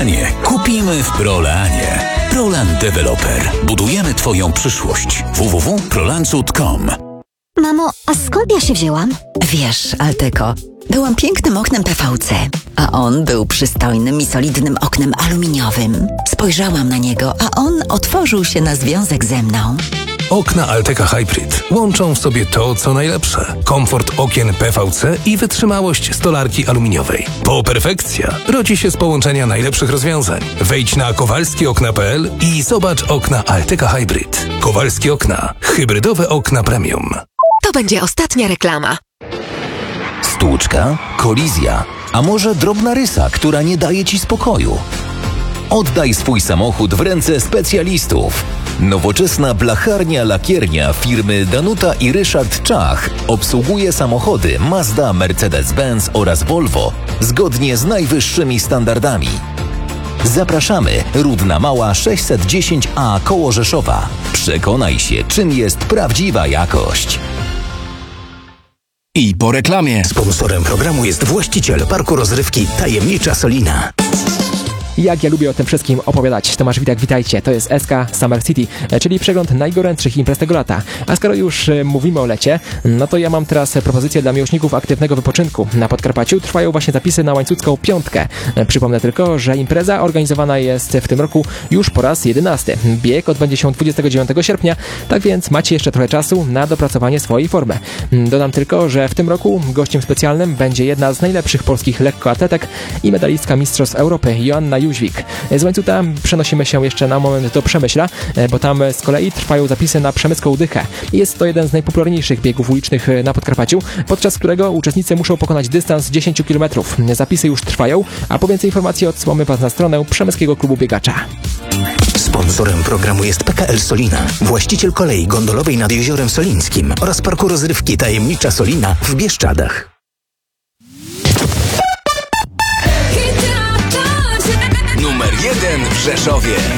Prolanie kupimy w Prolanie. Prolan Developer. Budujemy Twoją przyszłość. www.prolancut.com. Mamo, a skąd ja się wzięłam? Wiesz, Altyko, byłam pięknym oknem PVC, a on był przystojnym i solidnym oknem aluminiowym. Spojrzałam na niego, a on otworzył się na związek ze mną. Okna Alteca Hybrid łączą w sobie to, co najlepsze. Komfort okien PVC i wytrzymałość stolarki aluminiowej. Perfekcja rodzi się z połączenia najlepszych rozwiązań. Wejdź na kowalskiokna.pl i zobacz okna Alteca Hybrid. Kowalskie okna. Hybrydowe okna premium. To będzie ostatnia reklama. Stłuczka? Kolizja? A może drobna rysa, która nie daje Ci spokoju? Oddaj swój samochód w ręce specjalistów. Nowoczesna blacharnia-lakiernia firmy Danuta i Ryszard Czach obsługuje samochody Mazda, Mercedes-Benz oraz Volvo zgodnie z najwyższymi standardami. Zapraszamy, Rudna Mała 610A koło Rzeszowa. Przekonaj się, czym jest prawdziwa jakość. I po reklamie. Sponsorem programu jest właściciel parku rozrywki Tajemnicza Solina. Jak ja lubię o tym wszystkim opowiadać. Tomasz Witek, witajcie. To jest SK Summer City, czyli przegląd najgorętszych imprez tego lata. A skoro już mówimy o lecie, no to ja mam teraz propozycję dla miłośników aktywnego wypoczynku. Na Podkarpaciu trwają właśnie zapisy na Łańcucką Piątkę. Przypomnę tylko, że impreza organizowana jest w tym roku już po raz 11. Bieg odbędzie się 29 sierpnia, tak więc macie jeszcze trochę czasu na dopracowanie swojej formy. Dodam tylko, że w tym roku gościem specjalnym będzie jedna z najlepszych polskich lekkoatletek i medalistka Mistrzostw Europy, Joanna Jóźwik. Z Łańcuta przenosimy się jeszcze na moment do Przemyśla, bo tam z kolei trwają zapisy na Przemyską Dychę. Jest to jeden z najpopularniejszych biegów ulicznych na Podkarpaciu, podczas którego uczestnicy muszą pokonać dystans 10 km. Zapisy już trwają, a po więcej informacji odsyłamy Was na stronę Przemyskiego Klubu Biegacza. Sponsorem programu jest PKL Solina, właściciel kolei gondolowej nad Jeziorem Solińskim oraz parku rozrywki Tajemnicza Solina w Bieszczadach. Numer 1 w Rzeszowie.